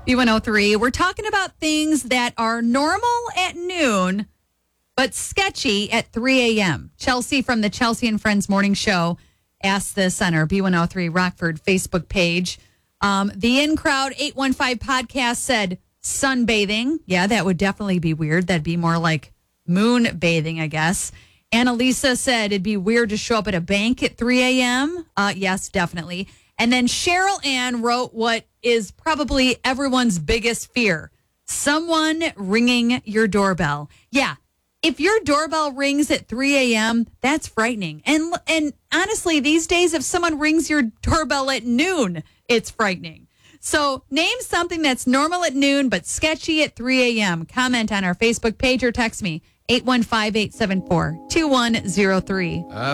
B103. We're talking about things that are normal at noon, but sketchy at 3 a.m. Chelsea from the Chelsea and Friends Morning Show asked this on our B103 Rockford Facebook page. The In Crowd 815 podcast said sunbathing. Yeah, that would definitely be weird. That'd be more like moon bathing, I guess. Annalisa said it'd be weird to show up at a bank at 3 a.m. Yes, definitely. And then Cheryl Ann wrote what is probably everyone's biggest fear. Someone ringing your doorbell. Yeah. If your doorbell rings at 3 a.m., that's frightening. And honestly, these days, if someone rings your doorbell at noon, it's frightening. So name something that's normal at noon, but sketchy at 3 a.m. Comment on our Facebook page or text me, 815-874-2103.